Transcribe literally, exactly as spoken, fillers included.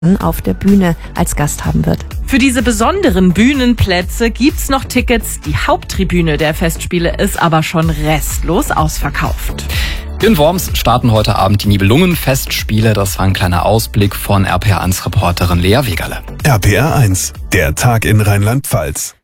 auf der Bühne als Gast haben wird. Für diese besonderen Bühnenplätze gibt's noch Tickets. Die Haupttribüne der Festspiele ist aber schon restlos ausverkauft. In Worms starten heute Abend die Nibelungen-Festspiele. Das war ein kleiner Ausblick von R P R eins Reporterin Lea Wegerle. R P R eins, der Tag in Rheinland-Pfalz.